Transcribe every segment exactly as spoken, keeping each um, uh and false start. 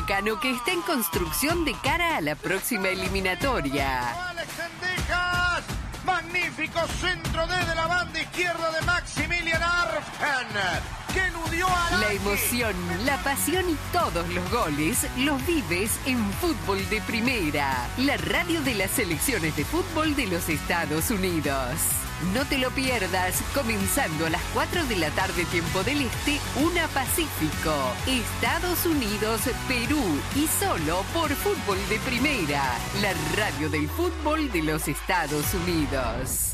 Vallecano que está en construcción de cara a la próxima eliminatoria. Alex Sendejas, magnífico centro desde la banda izquierda de Maximilian Arfgen, que eludió a La emoción, la pasión y todos los goles los vives en Fútbol de Primera, la radio de las selecciones de fútbol de los Estados Unidos. No te lo pierdas, comenzando a las cuatro de la tarde tiempo del Este, una Pacífico, Estados Unidos, Perú y solo por Fútbol de Primera, la radio del fútbol de los Estados Unidos.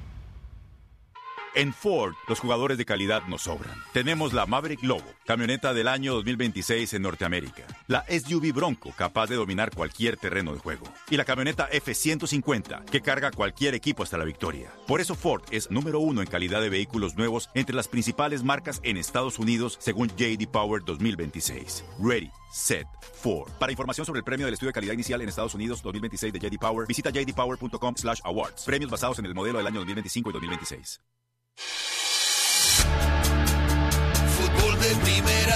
En Ford, los jugadores de calidad nos sobran. Tenemos la Maverick Lobo, camioneta del año dos mil veintiséis en Norteamérica. La S U V Bronco, capaz de dominar cualquier terreno de juego. Y la camioneta F ciento cincuenta, que carga cualquier equipo hasta la victoria. Por eso Ford es número uno en calidad de vehículos nuevos entre las principales marcas en Estados Unidos, según J D Power dos mil veintiséis. Ready, set, Ford. Para información sobre el premio del estudio de calidad inicial en Estados Unidos dos mil veintiséis de J D Power, visita j d power punto com slash awards. Premios basados en el modelo del año dos mil veinticinco y dos mil veintiséis. Fútbol de Primera.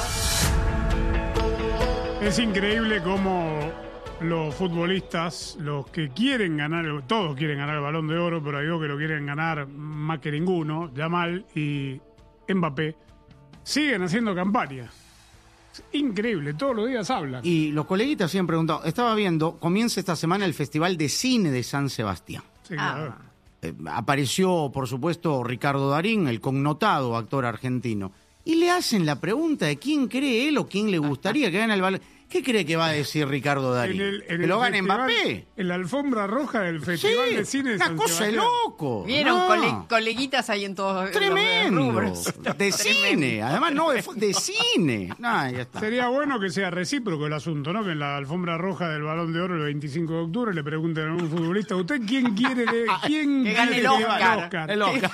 Es increíble cómo los futbolistas, los que quieren ganar, todos quieren ganar el Balón de Oro, pero hay dos que lo quieren ganar más que ninguno, Yamal y Mbappé, siguen haciendo campaña. Es increíble, todos los días hablan. Y los coleguitas siempre preguntado, estaba viendo, comienza esta semana el Festival de Cine de San Sebastián. Sí, claro. Ah. Eh, apareció, por supuesto, Ricardo Darín, el connotado actor argentino. Y le hacen la pregunta de quién cree él o quién le gustaría que gane el balón. ¿Qué cree que va a decir Ricardo Darín? En el, en ¿Que el lo gane festival, Mbappé? En la alfombra roja del Festival Sí, de Cine de una San cosa de Sebastián. loco. Vieron No. cole- coleguitas ahí en todos Tremendo. los rubros. De cine, además no de, fu- de cine. No, ya está. Sería bueno que sea recíproco el asunto, ¿no? Que en la alfombra roja del Balón de Oro el veinticinco de octubre le pregunten a un futbolista, ¿usted quién quiere que, quién Que gane quiere el que gane Oscar. El Oscar.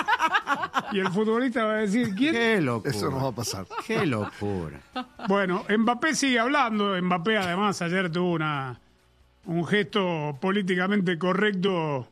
Y el futbolista va a decir, ¿quién? Qué locura. Eso no va a pasar. Qué locura. Bueno, Mbappé sigue hablando. Mbappé además ayer tuvo una un gesto políticamente correcto,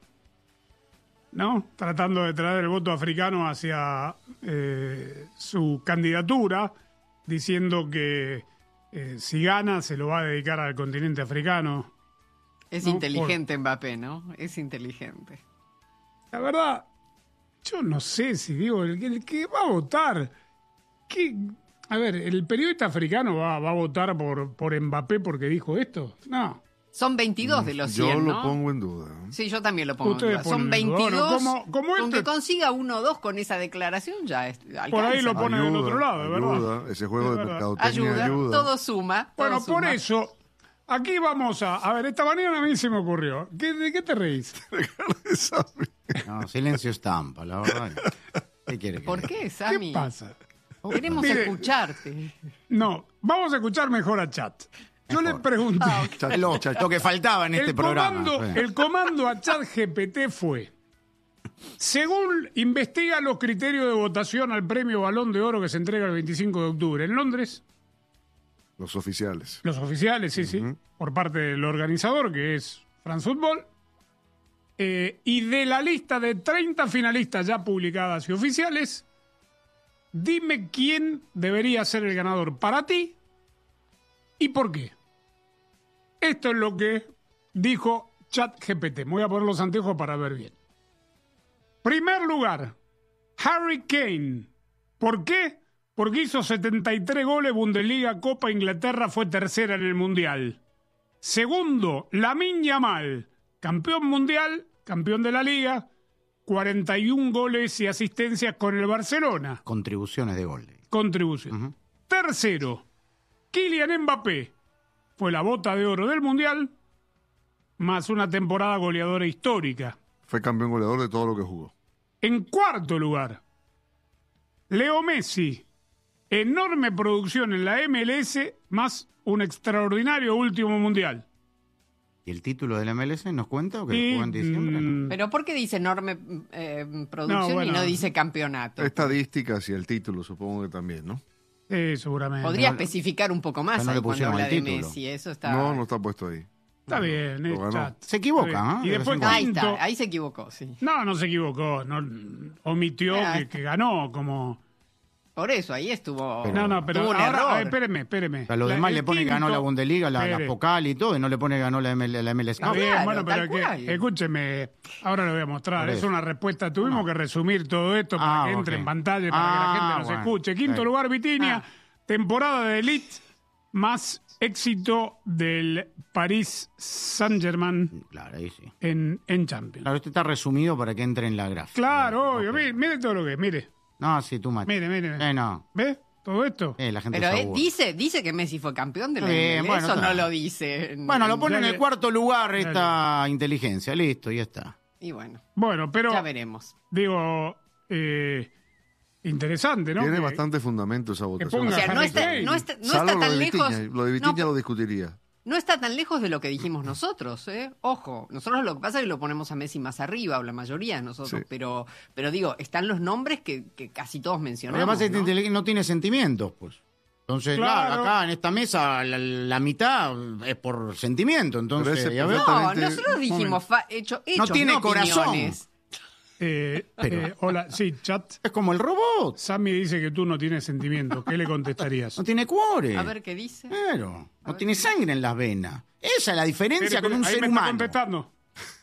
¿no? Tratando de traer el voto africano hacia eh, su candidatura, diciendo que eh, si gana se lo va a dedicar al continente africano. Es No, inteligente Mbappé, ¿no? Es inteligente. La verdad, yo no sé si digo, el, el que va a votar, ¿qué? A ver, ¿el periodista africano va, va a votar por, por Mbappé porque dijo esto? No. Son veintidós de los Yo cien, lo ¿no? pongo en duda. Sí, yo también lo pongo en Ustedes duda. Son ponen en duda. Bueno, veintidós. como- como Con este- que consiga uno o dos con esa declaración ya es, alcanza. Por ahí lo ponen del otro lado, de verdad. ayuda. Ese juego Es de verdad. mercadotecnia Ayuda, ayuda. todo suma. todo Bueno, por suma. eso, aquí vamos a... A ver, esta mañana a mí se me ocurrió. ¿Qué, ¿De qué te reís? No, silencio estampa, la verdad. ¿Qué quiere que ¿Por diga? qué, ¿Qué Sammy? pasa? Queremos Mire. escucharte. No, vamos a escuchar mejor a Chat. Yo le pregunté... Chat- Lo, chat- lo que faltaba en este el programa. comando, Sí. el comando a ChatGPT fue, según investiga los criterios de votación al premio Balón de Oro que se entrega el veinticinco de octubre en Londres, Los oficiales. los oficiales, sí, sí, por parte del organizador, que es France Football, eh, y de la lista de treinta finalistas ya publicadas y oficiales, dime quién debería ser el ganador para ti y por qué. Esto es lo que dijo ChatGPT. Me voy a poner los anteojos para ver bien. Primer lugar, Harry Kane. ¿Por qué? Porque hizo setenta y tres goles, Bundesliga, Copa Inglaterra, fue tercera en el Mundial. Segundo, Lamine Yamal, campeón mundial, campeón de la Liga, cuarenta y un goles y asistencias con el Barcelona. Contribuciones de gol. Contribución. Ujú. Tercero, Kylian Mbappé. Fue la bota de oro del Mundial, más una temporada goleadora histórica. Fue campeón goleador de todo lo que jugó. En cuarto lugar, Leo Messi. Enorme producción en la M L S, más un extraordinario último Mundial. ¿Y el título del M L S nos cuenta o que Y, jugó en diciembre? ¿no? mm, Pero ¿por qué dice enorme eh, producción No, bueno. y no dice campeonato? Estadísticas y el título, supongo que también, ¿no? Sí, seguramente. Podría no- especificar un poco más ya no ahí le cuando pusieron habla el de título. Messi. Eso está... No, no está puesto ahí. Está bien, Lo es ganó. chat. Se equivoca, Está bien. ¿eh? Y De después vez en Ahí quinto. está, ahí se equivocó, sí. No, no se equivocó. No, omitió Ah, que, está. que ganó como... Por eso, ahí estuvo. No, no, pero tuvo un ahora, error. a ver, espéreme, espéreme. A los La- demás el le pone que ganó quinto- la Bundesliga, la, la espere. Pokal y todo, y no le pone que ganó la, M L, la M L S Está Cup. bien, Claro, bueno, pero tal que, cual. escúcheme, ahora lo voy a mostrar. Por Es eso. una respuesta. Tuvimos que resumir todo esto para Ah, que entre ok. en pantalla, y para que la Ah, gente nos bueno. escuche. Quinto Sí. lugar, Vitinha. Ah. Temporada de Elite más éxito del Paris Saint-Germain Claro, ahí sí. en, en Champions. Claro, este está resumido para que entre en la gráfica. Claro, Ok. obvio. Mire, mire todo lo que es. Mire, No, sí, tú, Mati. mire, mire. Eh, no. ¿Ves? Todo esto. Eh, la gente Pero se eh, aburre. dice, dice que Messi fue campeón de la Bien, M L S, bueno, eso está. no lo dice. Bueno, lo pone en Dale. el cuarto lugar esta inteligencia. Listo, ya está. Y bueno, Bueno, pero ya veremos. digo, eh, interesante, ¿no? Tiene Que- bastante fundamento esa votación. ponga O sea, no Harry está, Kane. no está, no Salvo está lo tan de lejos. Vitinha. Lo de Vitinha no, lo discutiría. no está tan lejos de lo que dijimos nosotros, ¿eh? Ojo, nosotros lo que pasa es que lo ponemos a Messi más arriba, o la mayoría de nosotros, Sí. pero, pero digo, están los nombres que, que casi todos Lo mencionamos. que pasa es que ¿no? este inteligencia no tiene sentimientos, pues. Entonces, claro, Claro. acá en esta mesa la, la mitad es por sentimiento. Entonces, Pero ese ya ves. No, Exactamente. nosotros dijimos fa- hecho, hechos, tiene corazón. opiniones. Eh, Pero- eh, hola, sí, chat. Es como el robot. Sammy dice que tú no tienes sentimientos. ¿Qué le contestarías? No tiene cuore. A ver qué dice. Claro. No tiene sangre en las venas. Esa es la diferencia Espere, con un espere, ahí ser me está humano. contestando.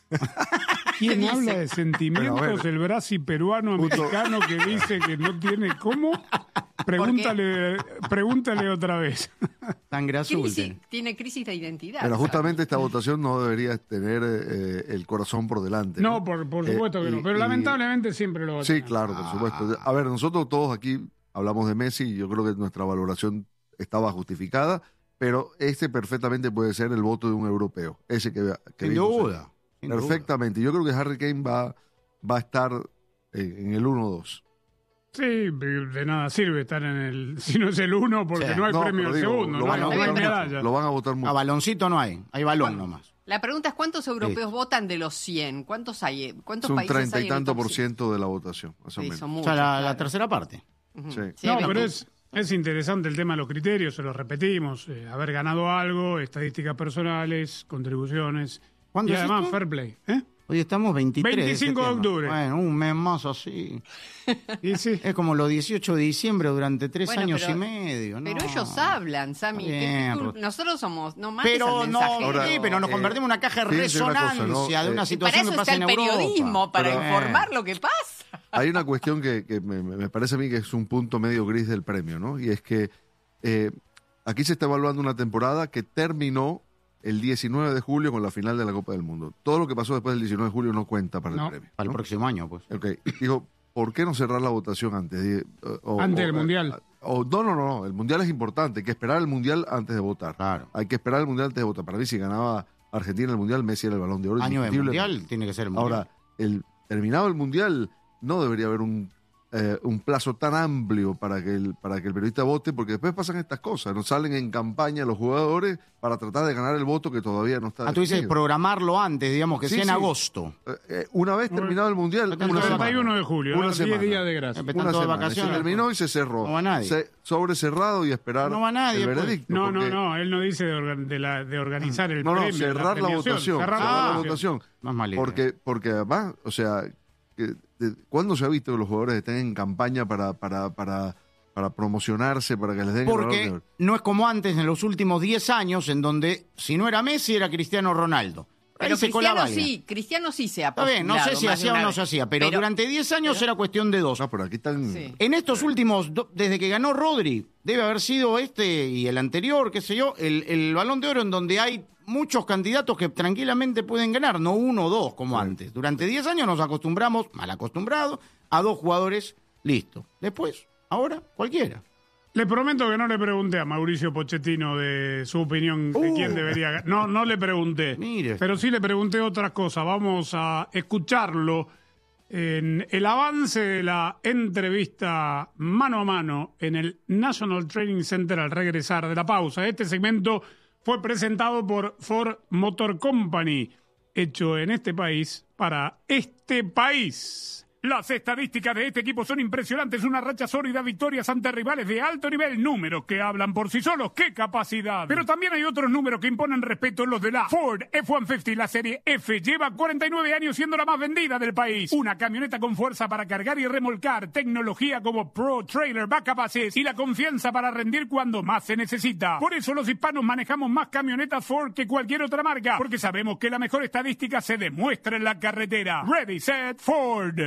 ¿Quién dice? habla de sentimientos? Pero a ver. El Brasi peruano americano que dice que no tiene cómo. Pregúntale, pregúntale otra vez. Sangre azul. Crisis- tiene. tiene crisis de identidad. Pero ¿sabes? justamente esta votación no debería tener eh, el corazón por delante. No, por, por Eh, supuesto que no. y- Pero y- lamentablemente siempre lo va a Sí, tener. claro, por supuesto. A ver, nosotros todos aquí hablamos de Messi y yo creo que nuestra valoración estaba justificada, pero este perfectamente puede ser el voto de un europeo. Ese que, que Sin vimos ahí. duda. sin duda. Perfectamente. Yo creo que Harry Kane va, va a estar en, en el uno dos. Sí, de nada sirve estar en el. Si no es el uno, porque Sí. no hay No, premio pero al digo, segundo. lo No, van a no hay votar mucho, medalla. lo van a votar A mucho. baloncito no hay. Hay balón nomás. La pregunta es ¿cuántos europeos Sí. votan de los cien? ¿Cuántos hay? ¿Cuántos Es un países treinta hay y en el tanto top por cien? ciento de la votación, más o Sí, menos. son O muchos, sea, la, la claro. tercera parte. Ujú. Sí. Sí, No, hay pero veinte. es, es interesante el tema de los criterios, se los repetimos. eh, haber ganado algo, estadísticas personales, contribuciones. ¿Cuándo Y es además, esto? fair play. ¿eh? Hoy estamos veintitrés veinticinco de septiembre. octubre. Bueno, un mes más así. Y sí. Es como los dieciocho de diciembre durante tres Bueno, años pero- y medio. ¿no? Pero ellos hablan, Sammy. Está ¿qué- qué bien, tú- Ruth. nosotros somos, no mandes Pero al no, mensajero. Ahora, sí, pero nos eh, convertimos en una caja de fíjense una cosa, resonancia ¿no? de una Eh, Y para situación eso que pasa está en el Europa. periodismo, para Pero- informar lo que pasa. Hay una cuestión que, que me, me parece a mí que es un punto medio gris del premio, ¿no? Y es que eh, aquí se está evaluando una temporada que terminó el diecinueve de julio con la final de la Copa del Mundo. Todo lo que pasó después del diecinueve de julio no cuenta para No. el premio. Para el ¿no? próximo año, pues. Ok, digo, ¿por qué no cerrar la votación antes? Di- o- Antes o- del Mundial. o- no, no, no, no, el Mundial es importante, hay que esperar el Mundial antes de votar. Claro. Hay que esperar el Mundial antes de votar. Para mí, si ganaba Argentina el Mundial, Messi era el Balón de Oro. Año de indiscutible. mundial tiene que ser el mundial. Ahora, el, terminado el Mundial, no debería haber un, eh, un plazo tan amplio para que, el, para que el periodista vote, porque después pasan estas cosas. No salen en campaña los jugadores para tratar de ganar el voto que todavía no está Ah, tú dices definido. programarlo antes, digamos, que Sí, sea en sí. agosto. Eh, eh, una vez terminado el Mundial, El una El semana. treinta y uno de julio, Una ¿no? diez semana. días de gracia. Están Una todos de semana. vacaciones. Se terminó y se cerró. No va nadie. Se, sobre cerrado y esperar No va nadie, el pues. veredicto. No, no, porque- no, él no dice de, organ- de la- de organizar el No, no, premio. cerrar la premiación, votación. cerrar Cerrar la la votación. votación. Más malito. Porque, porque además, o sea, que, de- ¿cuándo se ha visto que los jugadores estén en campaña para, para, para, para promocionarse, para que les den el Balón de Porque Oro? no es como antes en los últimos diez años, en donde si no era Messi, era Cristiano Ronaldo. Ahí Pero se colaba Cristiano alguien. sí, Cristiano sí se ha Está bien, no sé postulado si más de hacía o una no vez. se hacía, pero, durante diez años pero- era cuestión de dos. No, pero aquí están... Sí. En estos últimos, do- desde que ganó Rodri, debe haber sido este y el anterior, qué sé yo, el, el Balón de Oro en donde hay muchos candidatos que tranquilamente pueden ganar, no uno o dos como antes. Durante diez años nos acostumbramos, mal acostumbrados, a dos jugadores, listo. Después, ahora, cualquiera. Le prometo que no le pregunté a Mauricio Pochettino de su opinión de Uh. quién debería ganar. No, no le pregunté. Mire. Pero sí le pregunté otras cosas. Vamos a escucharlo en el avance de la entrevista mano a mano en el National Training Center al regresar de la pausa. Este segmento fue presentado por Ford Motor Company, hecho en este país para este país. Las estadísticas de este equipo son impresionantes, una racha sólida, victorias ante rivales de alto nivel, números que hablan por sí solos, ¡qué capacidad! Pero también hay otros números que imponen respeto, los de la Ford F ciento cincuenta, la serie F, lleva cuarenta y nueve años siendo la más vendida del país. Una camioneta con fuerza para cargar y remolcar, tecnología como Pro Trailer Backup Assist y la confianza para rendir cuando más se necesita. Por eso los hispanos manejamos más camionetas Ford que cualquier otra marca, porque sabemos que la mejor estadística se demuestra en la carretera. Ready, set, Ford.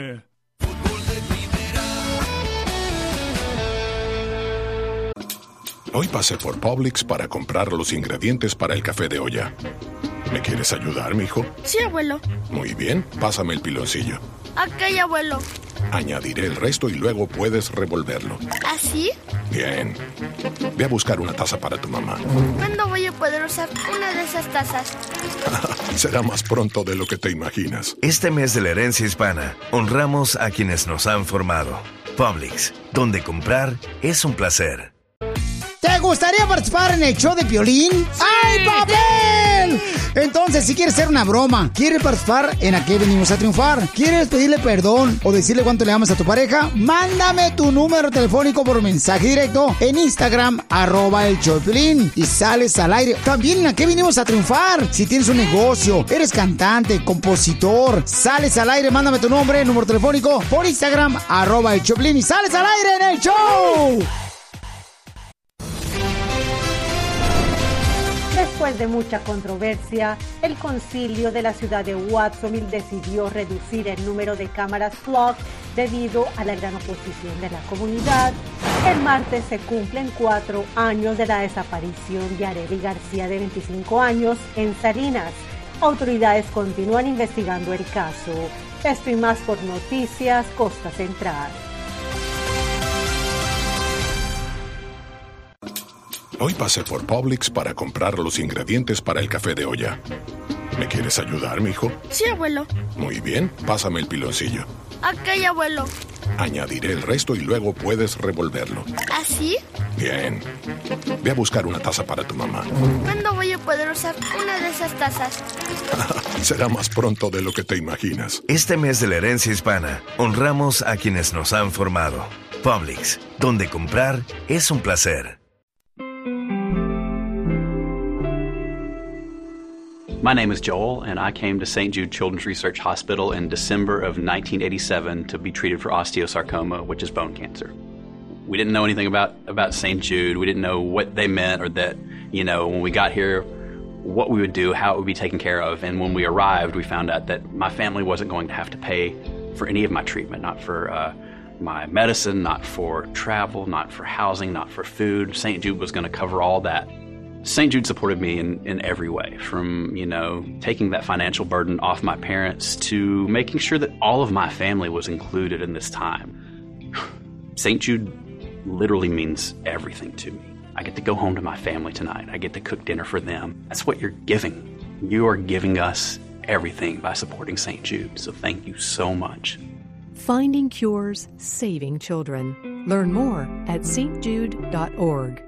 Hoy pasé por Publix para comprar los ingredientes para el café de olla. ¿Me quieres ayudar, mijo? Sí, abuelo. Muy bien, pásame el piloncillo. Ok, abuelo. Añadiré el resto y luego puedes revolverlo. ¿Así? Bien. Ve a buscar una taza para tu mamá. ¿Cuándo voy a poder usar una de esas tazas? Será más pronto de lo que te imaginas. Este mes de la herencia hispana, honramos a quienes nos han formado. Publix, donde comprar es un placer. ¿Te gustaría participar en el show de Piolín? ¡Sí! ¡Ay, papel! Entonces, si quieres hacer una broma, quieres participar en ¿A qué venimos a triunfar? ¿Quieres pedirle perdón o decirle cuánto le amas a tu pareja? Mándame tu número telefónico por mensaje directo en Instagram, arroba el show de Piolín, y sales al aire. También en ¿A qué venimos a triunfar? Si tienes un negocio, eres cantante, compositor, sales al aire, mándame tu nombre, número telefónico por Instagram, arroba el show de Piolín, y sales al aire en el show. Después de mucha controversia, el concilio de la ciudad de Watsonville decidió reducir el número de cámaras Flock debido a la gran oposición de la comunidad. El martes se cumplen cuatro años de la desaparición de Arely García, de veinticinco años, en Salinas. Autoridades continúan investigando el caso. Esto y más por Noticias Costa Central. Hoy pasé por Publix para comprar los ingredientes para el café de olla. ¿Me quieres ayudar, mijo? Sí, abuelo. Muy bien, pásame el piloncillo. Ok, abuelo. Añadiré el resto y luego puedes revolverlo. ¿Así? Bien. Ve a buscar una taza para tu mamá. ¿Cuándo voy a poder usar una de esas tazas? Será más pronto de lo que te imaginas. Este mes de la herencia hispana, honramos a quienes nos han formado. Publix, donde comprar es un placer. My name is Joel, and I came to Saint Jude Children's Research Hospital in December of nineteen eighty-seven to be treated for osteosarcoma, which is bone cancer. We didn't know anything about, about Saint Jude. We didn't know what they meant, or that, you know, when we got here, what we would do, how it would be taken care of. And when we arrived, we found out that my family wasn't going to have to pay for any of my treatment, not for uh, my medicine, not for travel, not for housing, not for food. Saint Jude was going to cover all that. Saint Jude supported me in, in every way, from, you know, taking that financial burden off my parents to making sure that all of my family was included in this time. Saint Jude literally means everything to me. I get to go home to my family tonight. I get to cook dinner for them. That's what you're giving. You are giving us everything by supporting Saint Jude, so thank you so much. Finding cures, saving children. Learn more at s t jude dot org.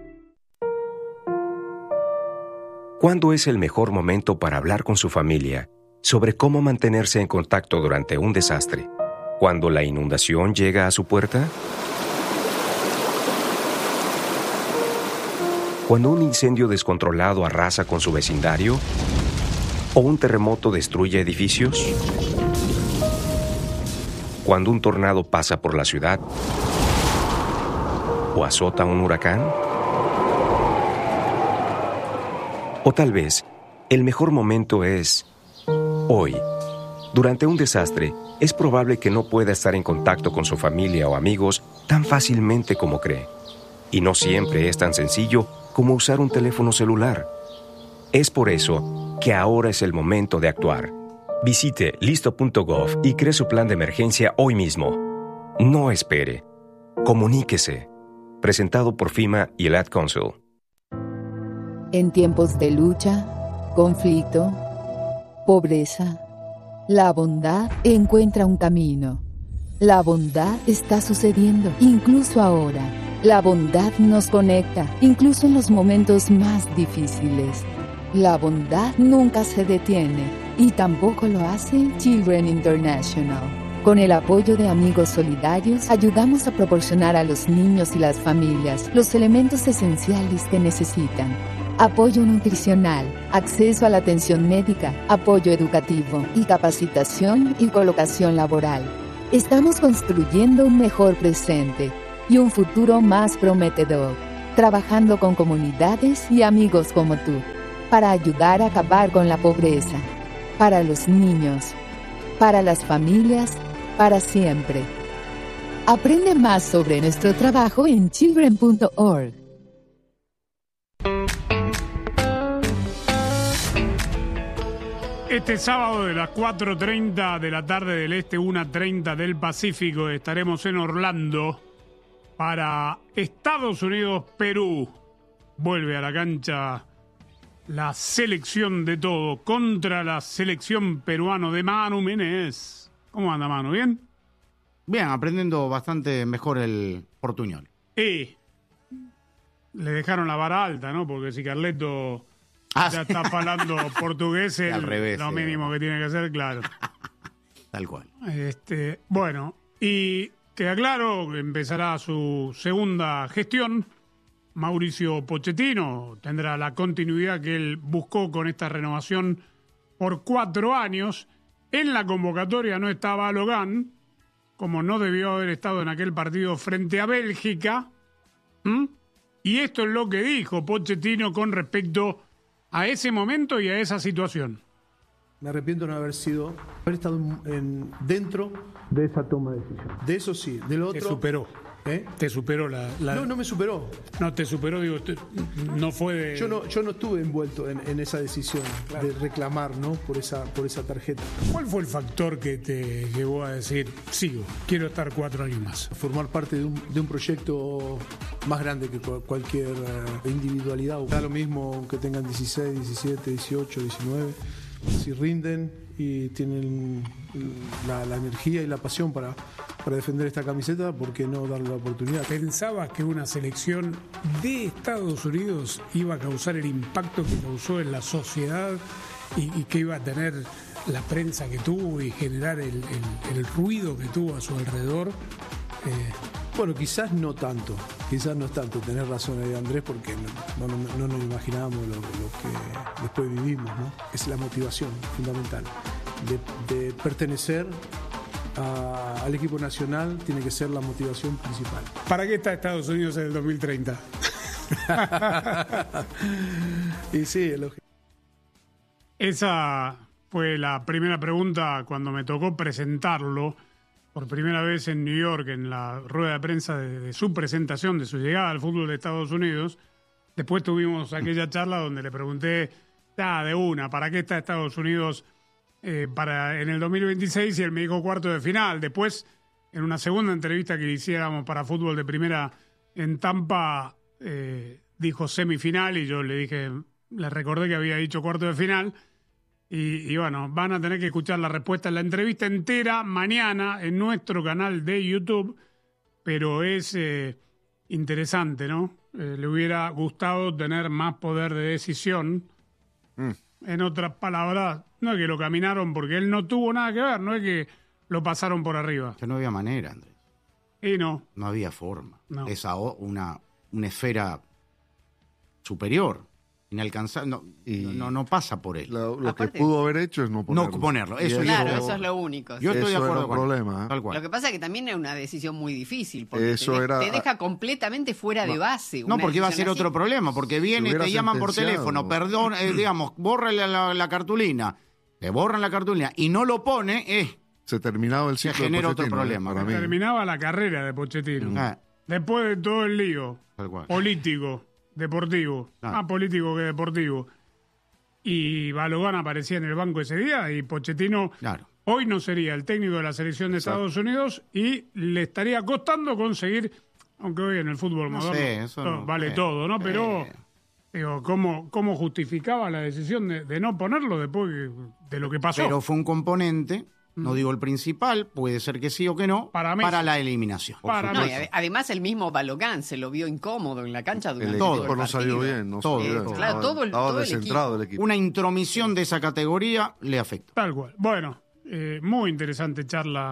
¿Cuándo es el mejor momento para hablar con su familia sobre cómo mantenerse en contacto durante un desastre? ¿Cuando la inundación llega a su puerta? ¿Cuando un incendio descontrolado arrasa con su vecindario? ¿O un terremoto destruye edificios? ¿Cuando un tornado pasa por la ciudad? ¿O azota un huracán? O tal vez, el mejor momento es hoy. Durante un desastre, es probable que no pueda estar en contacto con su familia o amigos tan fácilmente como cree. Y no siempre es tan sencillo como usar un teléfono celular. Es por eso que ahora es el momento de actuar. Visite listo punto gov y cree su plan de emergencia hoy mismo. No espere. Comuníquese. Presentado por FEMA y el Ad Council. En tiempos de lucha, conflicto, pobreza, la bondad encuentra un camino. La bondad está sucediendo, incluso ahora. La bondad nos conecta, incluso en los momentos más difíciles. La bondad nunca se detiene, y tampoco lo hace Children International. Con el apoyo de Amigos Solidarios, ayudamos a proporcionar a los niños y las familias los elementos esenciales que necesitan. Apoyo nutricional, acceso a la atención médica, apoyo educativo y capacitación y colocación laboral. Estamos construyendo un mejor presente y un futuro más prometedor, trabajando con comunidades y amigos como tú, para ayudar a acabar con la pobreza, para los niños, para las familias, para siempre. Aprende más sobre nuestro trabajo en children punto org. Este sábado de las cuatro treinta de la tarde del Este, una treinta del Pacífico, estaremos en Orlando para Estados Unidos-Perú. Vuelve a la cancha la selección de todo contra la selección peruana de Manu Menezes. ¿Cómo anda, Manu? ¿Bien? Bien, aprendiendo bastante mejor el portuñol. Y le dejaron la vara alta, ¿no? Porque si Carleto ah, ya sí. está hablando portugués, el, al revés, lo mínimo sí. que tiene que hacer, claro. Tal cual. Este, bueno, y queda claro que empezará su segunda gestión. Mauricio Pochettino tendrá la continuidad que él buscó con esta renovación por cuatro años. En la convocatoria no estaba Logan, como no debió haber estado en aquel partido frente a Bélgica. ¿Mm? Y esto es lo que dijo Pochettino con respecto a ese momento y a esa situación. Me arrepiento de no haber sido, haber estado en, dentro de esa toma de decisión. De eso sí, del otro... Te superó. ¿Eh? Te superó la, la... No, no me superó. No, te superó, digo, te... no fue de... Yo no, yo no estuve envuelto en, en esa decisión, claro, de reclamar, ¿no? por esa, por esa tarjeta. ¿Cuál fue el factor que te llevó a decir, sigo, quiero estar cuatro años más? Formar parte de un, de un proyecto más grande que cualquier uh, individualidad. Da lo mismo que tengan dieciséis, diecisiete, dieciocho, diecinueve. Si rinden y tienen la, la energía y la pasión para, para defender esta camiseta, ¿por qué no darle la oportunidad? ¿Pensabas que una selección de Estados Unidos iba a causar el impacto que causó en la sociedad y, y que iba a tener la prensa que tuvo y generar el, el, el ruido que tuvo a su alrededor? Eh, Bueno, quizás no tanto, quizás no tanto, tenés razón ahí, Andrés, porque no, no, no, no nos imaginábamos lo, lo que después vivimos, ¿no? Es la motivación fundamental de, de pertenecer a, al equipo nacional, tiene que ser la motivación principal. ¿Para qué está Estados Unidos en el dos mil treinta? Y sí, el objetivo. Esa fue la primera pregunta cuando me tocó presentarlo por primera vez en New York, en la rueda de prensa de, de su presentación, de su llegada al fútbol de Estados Unidos. Después tuvimos aquella charla donde le pregunté, ya de una, ¿para qué está Estados Unidos eh, para en el dos mil veintiséis? Y él me dijo cuarto de final. Después, en una segunda entrevista que le hiciéramos para Fútbol de Primera en Tampa, eh, dijo semifinal y yo le dije, le recordé que había dicho cuarto de final. Y, y bueno, van a tener que escuchar la respuesta en la entrevista entera mañana en nuestro canal de YouTube, pero es eh, interesante, ¿no? Eh, le hubiera gustado tener más poder de decisión. Mm. En otras palabras, no es que lo caminaron porque él no tuvo nada que ver, no es que lo pasaron por arriba. Que no había manera, Andrés. Y no. No había forma. No. Es una, una esfera superior. Inalcanzable, no, y no, no pasa por él. Lo, lo que pudo haber hecho es no ponerlo. No ponerlo, eso, claro, eso, eso es lo único. Yo estoy de acuerdo con problema, ¿eh? Tal cual. Lo que pasa es que también es una decisión muy difícil, porque eso te, de, era, te deja completamente fuera no, de base. No, porque va a ser así. Otro problema, porque viene, te llaman por teléfono, perdón, eh, digamos, borra la, la, la cartulina, te borran la cartulina y no lo pone, eh, se terminaba el ciclo se genera de otro problema. Se terminaba la carrera de Pochettino. Mm. Ah. Después de todo el lío político, deportivo, claro. Más político que deportivo. Y Balogan aparecía en el banco ese día y Pochettino claro. Hoy no sería el técnico de la selección de Exacto. Estados Unidos y le estaría costando conseguir, aunque hoy en el fútbol no moderno sé, eso no, vale eh, todo, ¿no? Pero eh. digo, ¿cómo, cómo justificaba la decisión de, de no ponerlo después de lo que pasó? Pero fue un componente, no digo el principal, puede ser que sí o que no, para, para la eliminación. Para no, además el mismo Balogan se lo vio incómodo en la cancha durante el todo equipo el no salió bien, no todo, eh, bien. Claro, todo el, estaba todo descentrado el el equipo. Una intromisión de esa categoría le afecta. Tal cual. Bueno, eh, muy interesante charla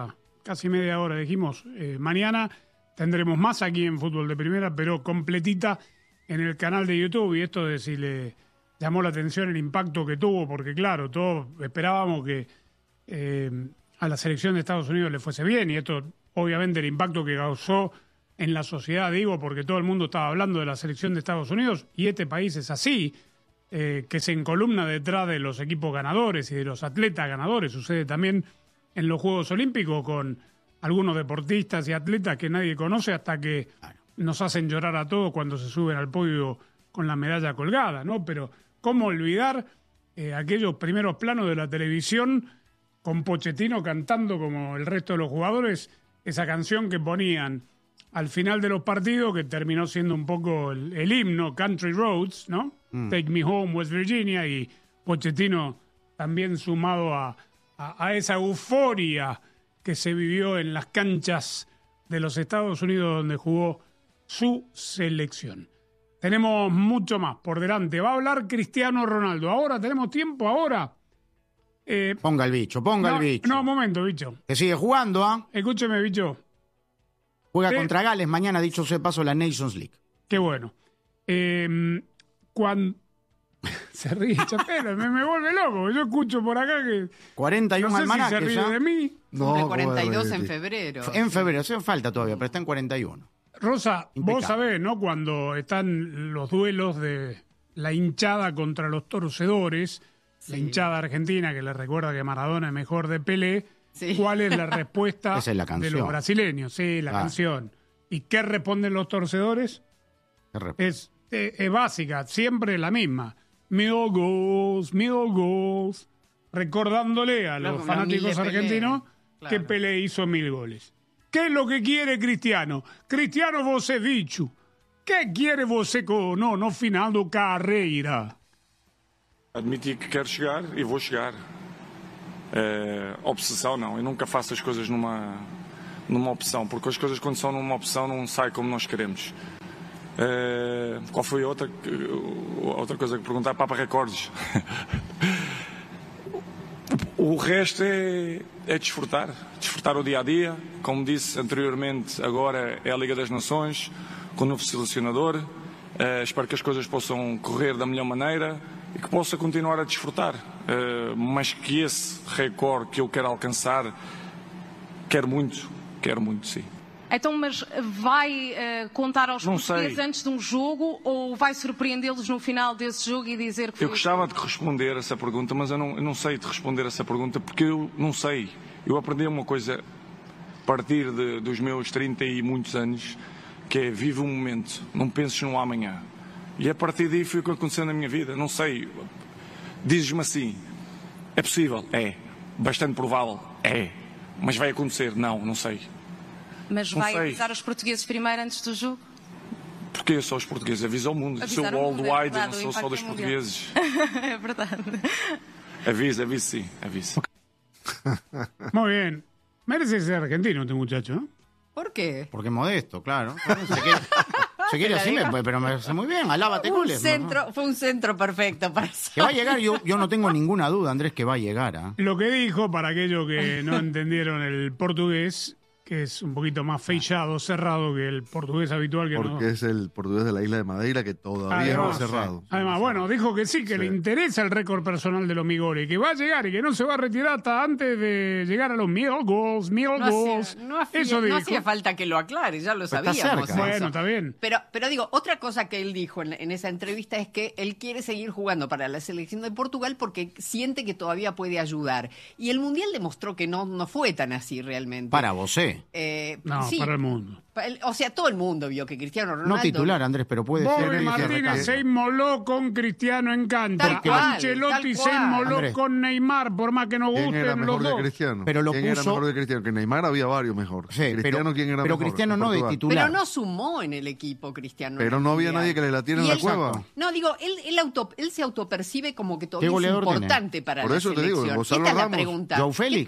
casi media hora, dijimos, eh, mañana tendremos más aquí en Fútbol de Primera, pero completita en el canal de YouTube. Y esto de si le llamó la atención el impacto que tuvo, porque claro, todos esperábamos que eh, a la selección de Estados Unidos le fuese bien, y esto obviamente el impacto que causó en la sociedad, digo, porque todo el mundo estaba hablando de la selección de Estados Unidos, y este país es así, eh, que se encolumna detrás de los equipos ganadores y de los atletas ganadores. Sucede también en los Juegos Olímpicos con algunos deportistas y atletas que nadie conoce hasta que nos hacen llorar a todos cuando se suben al podio con la medalla colgada, ¿no? Pero ¿cómo olvidar eh, aquellos primeros planos de la televisión con Pochettino cantando como el resto de los jugadores esa canción que ponían al final de los partidos, que terminó siendo un poco el, el himno, Country Roads, ¿no? Mm. Take Me Home, West Virginia, y Pochettino también sumado a, a, a esa euforia que se vivió en las canchas de los Estados Unidos donde jugó su selección. Tenemos mucho más por delante. Va a hablar Cristiano Ronaldo. Ahora, tenemos tiempo, ahora. Eh, ponga el bicho, ponga no, el bicho. No, un momento, bicho. Que sigue jugando, ¿ah? ¿eh? Escúcheme, bicho. Juega eh, contra Gales mañana, dicho sea paso, la Nations League. Qué bueno. Eh, cuando... se ríe, Chapela, me, me vuelve loco. Yo escucho por acá que... cuarenta y uno no sé almanaques, si se ríe ¿ya? de mí. No, de cuarenta y dos en febrero. En febrero, hace falta todavía, pero está en cuarenta y uno. Rosa, Impecable. Vos sabés, ¿no? Cuando están los duelos de la hinchada contra los torcedores, sí. La hinchada argentina que le recuerda que Maradona es mejor de Pelé, sí. ¿Cuál es la respuesta Esa es la de los brasileños? Sí, la ah. canción. ¿Y qué responden los torcedores? Es, es, es básica, siempre la misma. Mil goals, mil goals. Recordándole a los, los fanáticos argentinos claro. que Pelé hizo mil goles. ¿Qué es lo que quiere Cristiano? Cristiano você dicho. ¿Qué quiere você com no, no final do carreira? Admiti que quero chegar e vou chegar. É, obsessão não, eu nunca faço as coisas numa, numa opção, porque as coisas quando são numa opção não saem como nós queremos. É, qual foi a outra, outra coisa que perguntar? Papa Recordes. O resto é, é desfrutar, desfrutar o dia-a-dia. Como disse anteriormente, agora é a Liga das Nações, com o novo selecionador. Uh, espero que as coisas possam correr da melhor maneira e que possa continuar a desfrutar. Uh, mas que esse recorde que eu quero alcançar, quero muito, quero muito, sim. Então, mas vai uh, contar aos Não portugueses sei. antes de um jogo ou vai surpreendê-los no final desse jogo e dizer que foi... Eu gostava de responder essa pergunta, mas eu não, eu não sei de responder essa pergunta porque eu não sei. Eu aprendi uma coisa a partir de, dos meus trinta e muitos anos, que é vive o momento, não penses no amanhã. E a partir daí foi o que aconteceu na minha vida. Não sei, dizes-me assim, é possível? É. Bastante provável? É. Mas vai acontecer? Não, não sei. Mas não vai sei. avisar os portugueses primeiro antes do jogo? Porque só os portugueses avisam o mundo. Avisar sou o mundo, worldwide, é não sou só dos mundial. portugueses. É verdade. Avisa, avisa sim, avisa. Muy bien. Merece ser argentino este muchacho, ¿no? ¿Por qué? Porque es modesto, claro. Se quiere, se quiere así, me, pero me hace muy bien. Alábate un goles. centro, ¿no? Fue un centro perfecto para eso. Que va a llegar, yo, yo no tengo ninguna duda, Andrés, que va a llegar. ¿eh? Lo que dijo, para aquellos que no entendieron el portugués, que es un poquito más fechado, cerrado que el portugués habitual. Que Porque no... es el portugués de la isla de Madeira que todavía además, no es cerrado. Además, bueno, dijo que sí, que sí. le interesa el récord personal de los mil goles, que va a llegar y que no se va a retirar hasta antes de llegar a los mil goals, mil No goals. hacía, no hacía- Eso no dijo. hacía falta que lo aclare, ya lo Está sabíamos. cerca. Bueno, está bien. Pero, pero digo, otra cosa que él dijo en, en esa entrevista es que él quiere seguir jugando para la selección de Portugal porque siente que todavía puede ayudar. Y el Mundial demostró que no, no fue tan así realmente. Para vos, ¿eh? Eh, No, sí, para el mundo. pa- el- O sea, todo el mundo vio que Cristiano Ronaldo... No titular, Andrés, pero puede ser. Bobby que Martínez recambie. se inmoló con Cristiano en cancha. Tal cual, Ancelotti tal se cual. inmoló Andrés. con Neymar, por más que no ¿Quién era gusten los mejor que dos. Cristiano? Pero lo ¿Quién era puso- mejor que Cristiano? Que Neymar había varios mejor. Sí, pero- Cristiano, ¿quién era pero mejor? Cristiano En no de Portugal. titular. Pero no sumó en el equipo Cristiano. Pero en no el había Mundial. nadie que le latiera en Y la él- cueva. No, digo, él, él, auto, él se autopercibe como que todavía es goleador tiene? importante para Por la eso te digo, selección. Gonzalo Esta es la Ramos, pregunta. Joao Félix.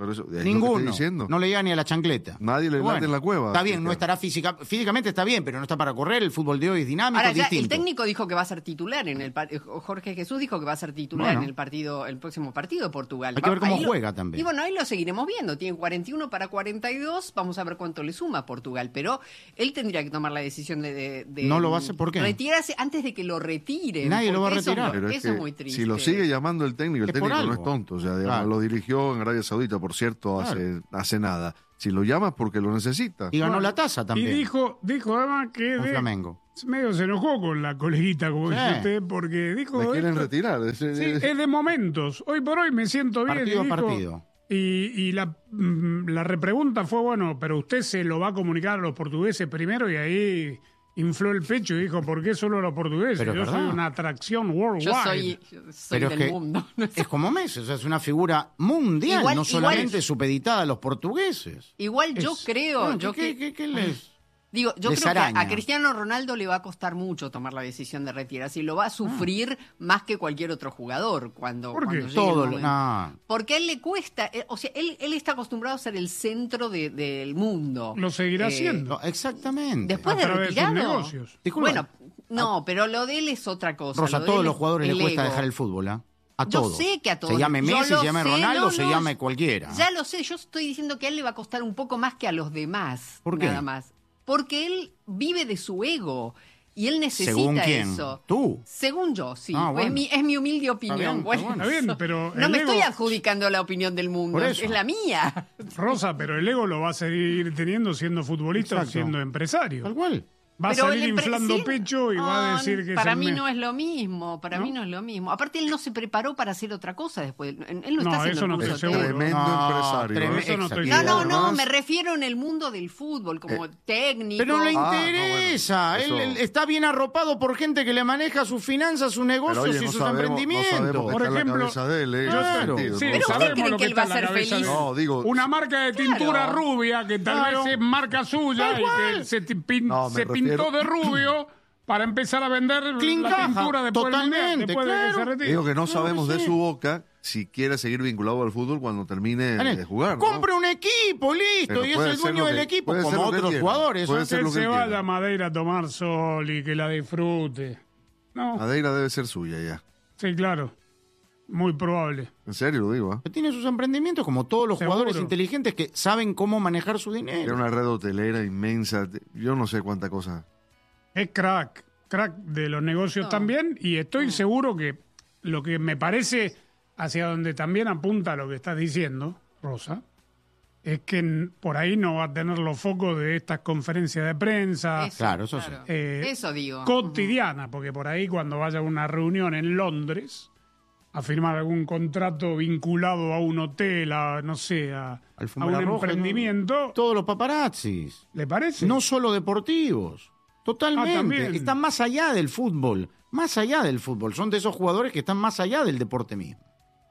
Por eso, es Ninguno. No le llega ni a la chancleta. Nadie le bueno, late en la cueva. Está bien, no estará física, físicamente está bien, pero no está para correr. El fútbol de hoy es dinámico, Ahora, es ya distinto. el técnico dijo que va a ser titular en el par- Jorge Jesús dijo que va a ser titular Bueno. en el partido, el próximo partido de Portugal. Hay que ver cómo Ahí lo- juega también. Y bueno, ahí lo seguiremos viendo. Tiene cuarenta y uno para cuarenta y dos. Vamos a ver cuánto le suma a Portugal. Pero él tendría que tomar la decisión de, de, de No lo va a hacer, ¿por qué? retirarse antes de que lo retiren. Nadie lo va a porque eso- retirar. Pero es Eso que es muy triste. si lo sigue llamando el técnico, el Es por técnico no es algo. tonto. O sea, digamos, Claro. lo dirigió en Arabia Saudita, por cierto, hace, Claro. hace nada. Si lo llamas porque lo necesita. Y ganó Bueno, la taza también. Y dijo, dijo además que Con de- Flamengo. medio se enojó con la coleguita, como Sí. dice usted, porque dijo... Me quieren esto- retirar. Es- Sí, es- es de momentos. Hoy por hoy me siento bien. Partido a y dijo- partido. Y, y la, mm, la repregunta fue, bueno, pero usted se lo va a comunicar a los portugueses primero, y ahí infló el pecho y dijo, ¿por qué solo los portugueses? Pero es Yo soy verdad. una atracción worldwide. Yo soy, yo soy Pero del es que mundo. es como Messi, o sea, es una figura mundial, Igual- no solamente igual- supeditada a los portugueses. Igual yo Es- creo, Bueno, yo ¿qué, que- qué- qué les- Digo, yo les creo que a, araña? a Cristiano Ronaldo le va a costar mucho tomar la decisión de retirarse y lo va a sufrir más que cualquier otro jugador cuando, ¿Por qué? cuando llegue el Todo lo- momento. no. Porque a él le cuesta, eh, o sea, él, él está acostumbrado a ser el centro de- del mundo. Lo seguirá Eh, siendo. No, exactamente. Después a de través de sus retirado. negocios. Disculpa. Bueno, no, pero lo de él es otra cosa. Rosa, a lo de todos él los es jugadores el le cuesta ego. dejar el fútbol, ¿ah? A Yo todos. sé que a todos. Se llame Yo Messi, lo se llame sé, Ronaldo, no, se no, llame cualquiera. Ya lo sé, yo estoy diciendo que a él le va a costar un poco más que a los demás. ¿Por qué? Nada más. Porque él vive de su ego y él necesita ¿Según quién? eso. ¿Tú? Según yo, sí. Ah, Pues bueno. es, mi, es mi humilde opinión. bien, está Bueno, bueno. Está bien, pero no el me ego- estoy adjudicando la opinión del mundo, Por eso. es la mía. Rosa, pero el ego lo va a seguir teniendo siendo futbolista o Exacto. siendo empresario. Tal cual. Va a Pero salir el empre- inflando sí. pecho y va a No, decir que para es el mí me- no es lo mismo, para ¿No? mí no es lo mismo. Aparte él no se preparó para hacer otra cosa después. Él no, No, está haciendo eso el no curso estoy técnico. seguro. Tremendo No, empresario. tremendo- ¿eh? Eso no estoy exacto. No, seguro. no, no, Además- me refiero en el mundo del fútbol, como técnico. Pero no le Ah, no, interesa. bueno, eso- él, él está bien arropado por gente que le maneja sus finanzas, sus negocios Pero, oye, y no sus sabemos- no emprendimientos. sabemos qué Por está en la ejemplo, cabeza de él, ¿eh? Claro. En ese sentido, Sí, ¿no? Pero usted sabemos cree lo que él está va a en la ser cabeza feliz. de él. No, digo- Una marca de tintura Claro. rubia que tal Claro. vez es marca suya Tal y cual. que se, ti- pin- No, me se refiero- pintó de rubio para empezar a vender Clean la caja, tintura después del mundial, totalmente, después de que claro. se retire. Digo que no Claro sabemos que de sí. su boca si quiere seguir vinculado al fútbol cuando termine Dale, de jugar, ¿no? Compre un equipo, listo, Pero y es puede el ser dueño lo que- del equipo, puede ser como lo que otros quiera. jugadores. Puede ¿no? ser Que lo él que se él vaya quiera. a Madeira a tomar sol y que la disfrute. No, Madeira debe ser suya ya. sí, claro. Muy probable. En serio lo digo, ¿eh? Tiene sus emprendimientos como todos los Seguro. jugadores inteligentes que saben cómo manejar su Era dinero. una red hotelera inmensa. Yo no sé cuánta cosa. Es crack, crack de los negocios No. también, y estoy seguro que lo que me parece hacia donde también apunta lo que estás diciendo, Rosa, es que n- por ahí no va a tener los focos de estas conferencias de prensa Eso, Claro, eso sí. eh, Eso digo. cotidianas, porque por ahí cuando vaya a una reunión en Londres a firmar algún contrato vinculado a un hotel, a no sé, a, a un Alfombra roja, emprendimiento, ¿no? Todos los paparazzis. ¿le parece? No solo deportivos. Totalmente. Ah, también. Están más allá del fútbol. Más allá del fútbol. Son de esos jugadores que están más allá del deporte mismo.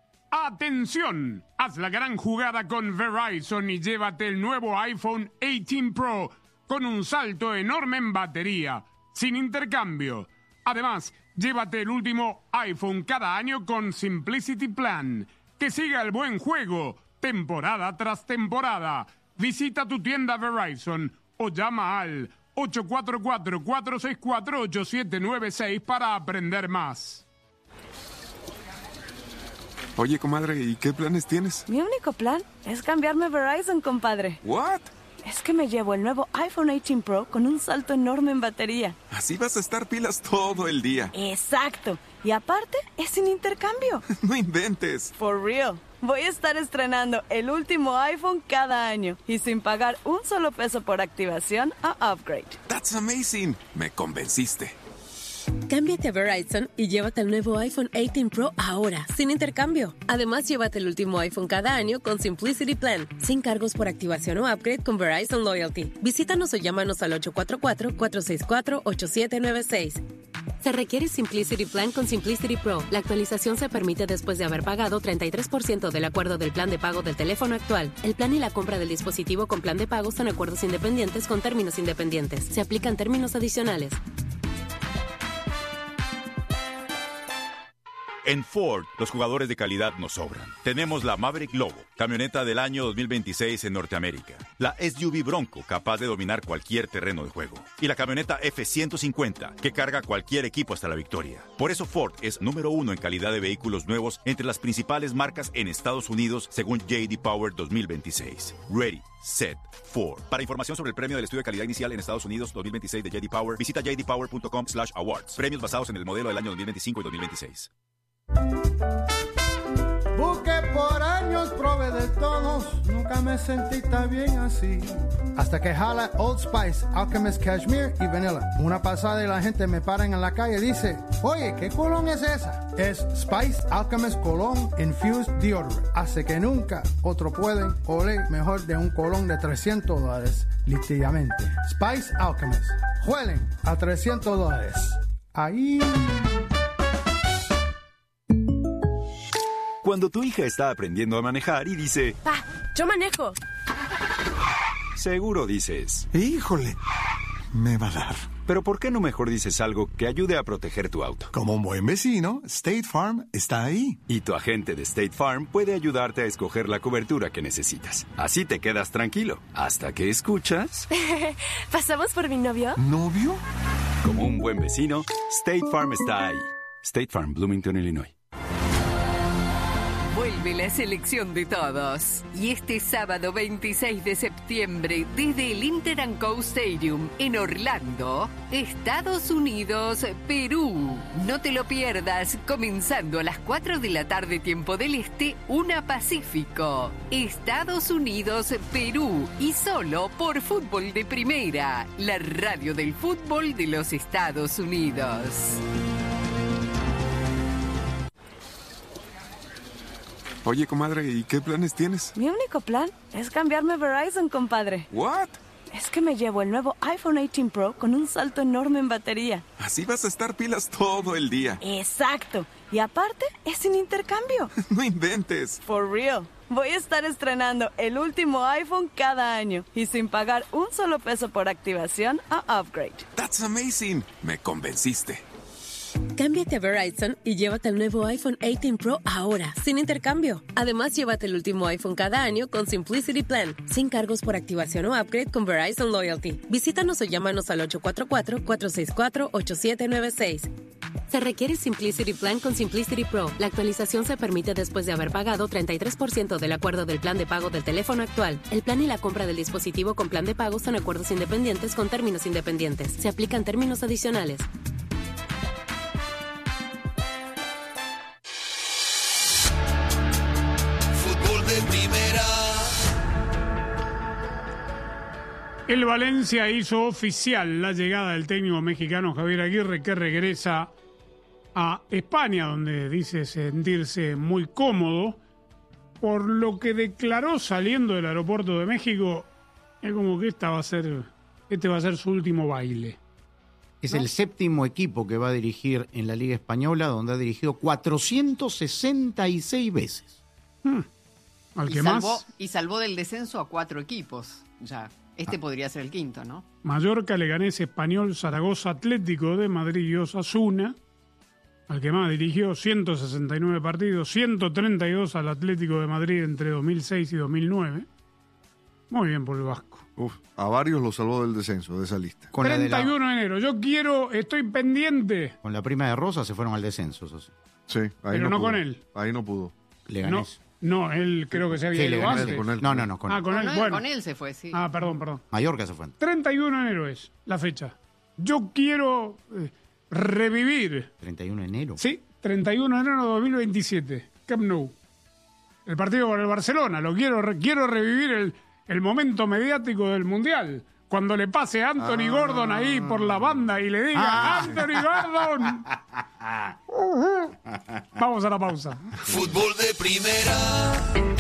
¡Atención! Haz la gran jugada con Verizon y llévate el nuevo iPhone dieciocho Pro con un salto enorme en batería, sin intercambio. Además, llévate el último iPhone cada año con Simplicity Plan. Que siga el buen juego, temporada tras temporada. Visita tu tienda Verizon o llama al ocho cuatro cuatro, cuatro seis cuatro, ocho siete nueve seis para aprender más. Oye, comadre, ¿y qué planes tienes? Mi único plan es cambiarme a Verizon, compadre. ¿What? Es que me llevo el nuevo iPhone dieciocho Pro con un salto enorme en batería. Así vas a estar pilas todo el día. Exacto. Y aparte, es sin intercambio. No inventes. For real. Voy a estar estrenando el último iPhone cada año y sin pagar un solo peso por activación a upgrade. That's amazing. Me convenciste. Cámbiate a Verizon y llévate el nuevo iPhone dieciocho Pro ahora, sin intercambio. Además, llévate el último iPhone cada año con Simplicity Plan, sin cargos por activación o upgrade con Verizon Loyalty. Visítanos o llámanos al ocho cuatro cuatro, cuatro seis cuatro, ocho siete nueve seis. Se requiere Simplicity Plan con Simplicity Pro. La actualización se permite después de haber pagado treinta y tres por ciento del acuerdo del plan de pago del teléfono actual. El plan y la compra del dispositivo con plan de pago son acuerdos independientes con términos independientes. Se aplican términos adicionales. En Ford, los jugadores de calidad nos sobran. Tenemos la Maverick Lobo, camioneta del año dos mil veintiséis en Norteamérica. La S U V Bronco, capaz de dominar cualquier terreno de juego. Y la camioneta F ciento cincuenta, que carga cualquier equipo hasta la victoria. Por eso Ford es número uno en calidad de vehículos nuevos entre las principales marcas en Estados Unidos, según J D Power dos mil veintiséis. Ready, set, Ford. Para información sobre el premio del estudio de calidad inicial en Estados Unidos dos mil veintiséis de J D Power, visita j d power punto com slash awards. Premios basados en el modelo del año dos mil veinticinco y dos mil veintiséis. Busqué por años, probé de todos, nunca me sentí tan bien así. Hasta que jala Old Spice, Alchemist Cashmere y Vanilla. Una pasada y la gente me para en la calle y dice, oye, ¿qué colón es esa? Es Spice Alchemist Cologne Infused Deodorant. Hace que nunca otro pueden oler mejor de un colón de trescientos dólares, literalmente. Spice Alchemist. Huelen a trescientos dólares. Ahí... Cuando tu hija está aprendiendo a manejar y dice... ¡Pa! ¡Yo manejo! Seguro dices... ¡Híjole! Me va a dar. Pero ¿por qué no mejor dices algo que ayude a proteger tu auto? Como un buen vecino, State Farm está ahí. Y tu agente de State Farm puede ayudarte a escoger la cobertura que necesitas. Así te quedas tranquilo. Hasta que escuchas... ¿Pasamos por mi novio? ¿Novio? Como un buen vecino, State Farm está ahí. State Farm, Bloomington, Illinois. Vuelve la selección de todos. Y este sábado veintiséis de septiembre, desde el Inter and Co Stadium en Orlando, Estados Unidos, Perú. No te lo pierdas, comenzando a las cuatro de la tarde tiempo del Este, una Pacífico. Estados Unidos, Perú. Y solo por Fútbol de Primera, la radio del fútbol de los Estados Unidos. Oye, comadre, ¿y qué planes tienes? Mi único plan es cambiarme a Verizon, compadre. ¿What? Es que me llevo el nuevo iPhone dieciocho Pro con un salto enorme en batería. Así vas a estar pilas todo el día. Exacto. Y aparte, es sin intercambio. No inventes. For real. Voy a estar estrenando el último iPhone cada año y sin pagar un solo peso por activación o upgrade. That's amazing. Me convenciste. Cámbiate a Verizon y llévate el nuevo iPhone dieciocho Pro ahora, sin intercambio. Además, llévate el último iPhone cada año con Simplicity Plan, sin cargos por activación o upgrade con Verizon Loyalty. Visítanos o llámanos al ocho cuatro cuatro, cuatro seis cuatro, ocho siete nueve seis. Se requiere Simplicity Plan con Simplicity Pro. La actualización se permite después de haber pagado treinta y tres por ciento del acuerdo del plan de pago del teléfono actual. El plan y la compra del dispositivo con plan de pago son acuerdos independientes con términos independientes. Se aplican términos adicionales. El Valencia hizo oficial la llegada del técnico mexicano Javier Aguirre, que regresa a España, donde dice sentirse muy cómodo, por lo que declaró saliendo del aeropuerto de México, es como que esta va a ser, este va a ser su último baile. Es ¿no? El séptimo equipo que va a dirigir en la Liga Española, donde ha dirigido cuatrocientas sesenta y seis veces. Hmm. ¿Al y, que salvó, más? y salvó del descenso a cuatro equipos ya. Este ah. podría ser el quinto, ¿no? Mallorca, Leganés, Español, Zaragoza, Atlético de Madrid y Osasuna. Al que más dirigió ciento sesenta y nueve partidos, ciento treinta y dos al Atlético de Madrid entre dos mil seis y dos mil nueve. Muy bien por el Vasco. Uf, a varios los salvó del descenso de esa lista. Con treinta y uno de, la... de enero. Yo quiero, estoy pendiente. Con la prima de Rosa se fueron al descenso, eso sí. Sí, ahí Pero no, no pudo. con él. Ahí no pudo. Leganés. No. No, él creo que se había sí, ido antes. Con él. No, no, no, con ah, él. con él. Con él, Bueno. con él se fue, sí. Ah, perdón, perdón. Mallorca se fue. treinta y uno de enero es la fecha. Yo quiero eh, revivir. ¿treinta y uno de enero? Sí, treinta y uno de enero de dos mil veintisiete. Camp Nou. El partido con el Barcelona. Lo quiero, re, quiero revivir el, el momento mediático del Mundial. Cuando le pase a Anthony ah. Gordon ahí por la banda y le diga ah. ¡Anthony Gordon! Uh-huh. Vamos a la pausa. Fútbol de primera.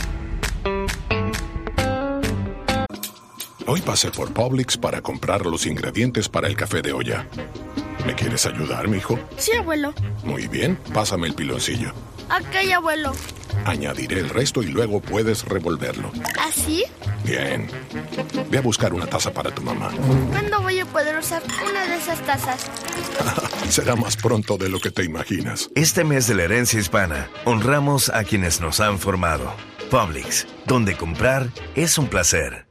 Hoy pasé por Publix para comprar los ingredientes para el café de olla. ¿Me quieres ayudar, mijo? Sí, abuelo. Muy bien, pásame el piloncillo. Ok, abuelo. Añadiré el resto y luego puedes revolverlo. ¿Así? Bien. Ve a buscar una taza para tu mamá. ¿Cuándo voy a poder usar una de esas tazas? Será más pronto de lo que te imaginas. Este mes de la herencia hispana, honramos a quienes nos han formado. Publix, donde comprar es un placer.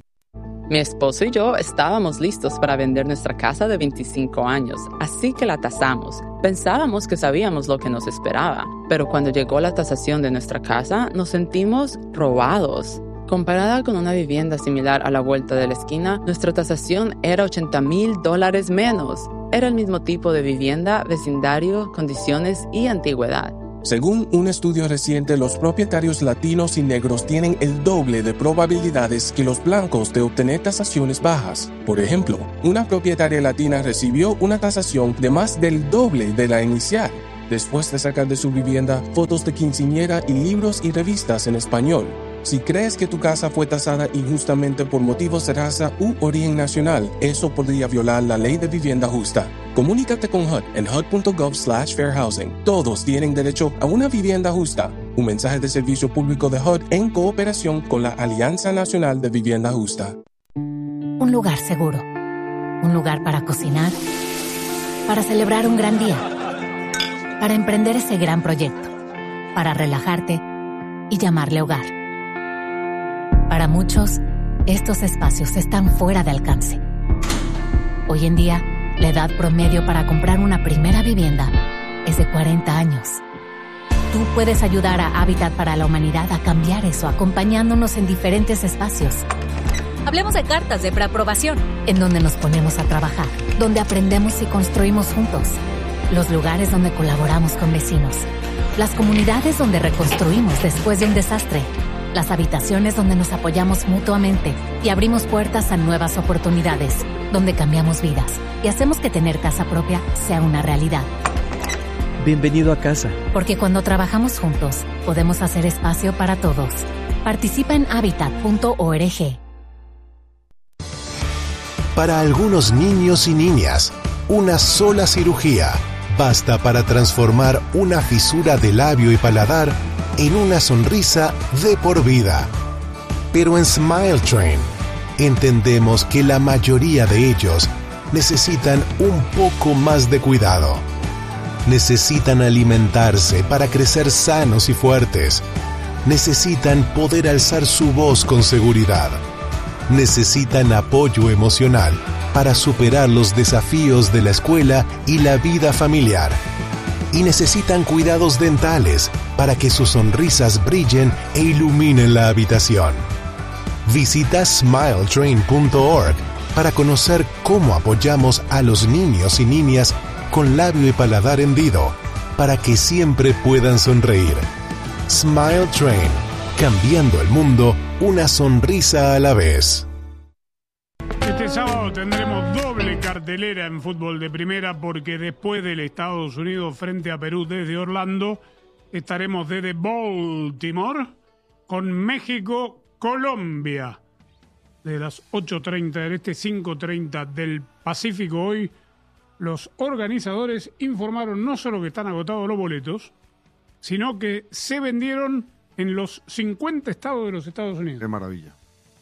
Mi esposo y yo estábamos listos para vender nuestra casa de veinticinco años, así que la tasamos. Pensábamos que sabíamos lo que nos esperaba, pero cuando llegó la tasación de nuestra casa, nos sentimos robados. Comparada con una vivienda similar a la vuelta de la esquina, nuestra tasación era ochenta mil dólares menos. Era el mismo tipo de vivienda, vecindario, condiciones y antigüedad. Según un estudio reciente, los propietarios latinos y negros tienen el doble de probabilidades que los blancos de obtener tasaciones bajas. Por ejemplo, una propietaria latina recibió una tasación de más del doble de la inicial, después de sacar de su vivienda fotos de quinceañera y libros y revistas en español. Si crees que tu casa fue tasada injustamente por motivos de raza u origen nacional, eso podría violar la ley de vivienda justa. Comunícate con H U D en H U D punto gov slash fair housing. Todos tienen derecho a una vivienda justa. Un mensaje de servicio público de H U D en cooperación con la Alianza Nacional de Vivienda Justa. Un lugar seguro. Un lugar para cocinar. Para celebrar un gran día. Para emprender ese gran proyecto. Para relajarte y llamarle hogar. Para muchos, estos espacios están fuera de alcance. Hoy en día, la edad promedio para comprar una primera vivienda es de cuarenta años. Tú puedes ayudar a Hábitat para la Humanidad a cambiar eso, acompañándonos en diferentes espacios. Hablemos de cartas de preaprobación, en donde nos ponemos a trabajar, donde aprendemos y construimos juntos. Los lugares donde colaboramos con vecinos. Las comunidades donde reconstruimos después de un desastre. Las habitaciones donde nos apoyamos mutuamente y abrimos puertas a nuevas oportunidades, donde cambiamos vidas y hacemos que tener casa propia sea una realidad. Bienvenido a casa. Porque cuando trabajamos juntos, podemos hacer espacio para todos. Participa en hábitat punto org. Para algunos niños y niñas, una sola cirugía basta para transformar una fisura de labio y paladar en una sonrisa de por vida. Pero en Smile Train entendemos que la mayoría de ellos necesitan un poco más de cuidado. Necesitan alimentarse para crecer sanos y fuertes. Necesitan poder alzar su voz con seguridad. Necesitan apoyo emocional para superar los desafíos de la escuela y la vida familiar. Y necesitan cuidados dentales para que sus sonrisas brillen e iluminen la habitación. Visita smile train punto org para conocer cómo apoyamos a los niños y niñas con labio y paladar hendido para que siempre puedan sonreír. Smile Train, cambiando el mundo una sonrisa a la vez. Este sábado tendremos doble cartelera en fútbol de primera porque después del Estados Unidos frente a Perú desde Orlando, estaremos desde Baltimore con México-Colombia. De las ocho treinta del este, cinco treinta del Pacífico. Hoy los organizadores informaron no solo que están agotados los boletos, sino que se vendieron en los cincuenta estados de los Estados Unidos. Qué maravilla.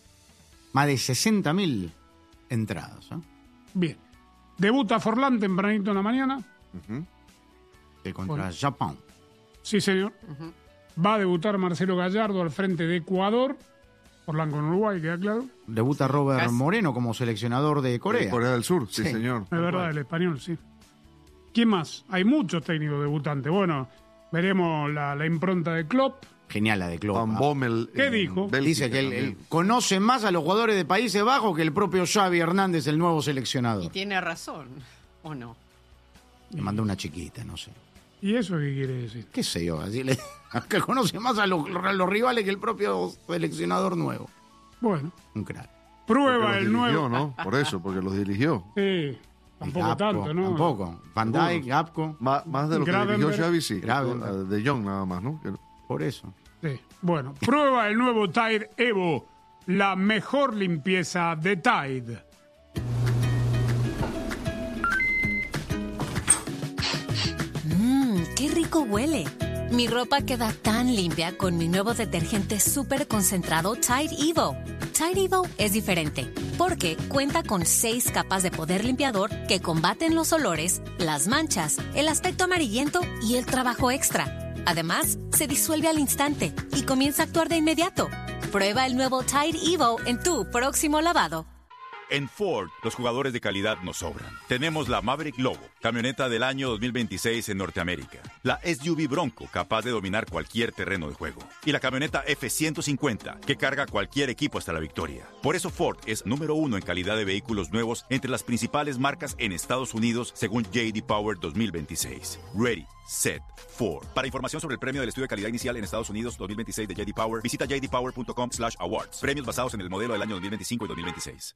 Más de sesenta mil entradas. ¿eh? Bien. Debuta Forlán tempranito en la mañana. Uh-huh. De contra Bueno. Japón. Sí, señor. Uh-huh. Va a debutar Marcelo Gallardo al frente de Ecuador. Forlán con Uruguay, queda claro. Debuta Robert Casi. Moreno como seleccionador de Corea. De Corea del Sur, sí, Sí. señor. Es verdad, el español, sí. ¿Quién más? Hay muchos técnicos debutantes. Bueno, veremos la, la impronta de Klopp. Genial la de Klopp. Van ¿ah? Bommel. ¿Qué en dijo? Bélgica Dice que él, también. él conoce más a los jugadores de Países Bajos que el propio Xavi Hernández, el nuevo Y seleccionador. tiene razón, ¿o no? Le mandó una chiquita, no sé. ¿Y eso qué quiere decir? ¿Qué sé yo? Así le- que conoce más a los, a los rivales que el propio seleccionador nuevo. Bueno, Un crack. Porque prueba los el dirigió, nuevo. ¿no? Por eso, porque los dirigió. Sí, tampoco Gapco, tanto, ¿no? Tampoco. Van Dijk, Gapco. Má- más de lo que Gravenberg. dirigió Xavi, sí. Gravenberg. De Jong nada más, ¿no? Que- Por eso. Sí. Bueno, prueba el nuevo Tide Evo, la mejor limpieza de Tide. Mmm, qué rico huele. Mi ropa queda tan limpia con mi nuevo detergente súper concentrado Tide Evo. Tide Evo es diferente porque cuenta con seis capas de poder limpiador que combaten los olores, las manchas, el aspecto amarillento y el trabajo extra. Además, se disuelve al instante y comienza a actuar de inmediato. Prueba el nuevo Tide Evo en tu próximo lavado. En Ford, los jugadores de calidad nos sobran. Tenemos la Maverick Lobo, camioneta del año dos mil veintiséis en Norteamérica. La S U V Bronco, capaz de dominar cualquier terreno de juego. Y la camioneta F ciento cincuenta, que carga cualquier equipo hasta la victoria. Por eso Ford es número uno en calidad de vehículos nuevos entre las principales marcas en Estados Unidos, según J D Power dos mil veintiséis. Ready, set, Ford. Para información sobre el premio del estudio de calidad inicial en Estados Unidos dos mil veintiséis de J D Power, visita j d power punto com slash awards. Premios basados en el modelo del año dos mil veinticinco y dos mil veintiséis.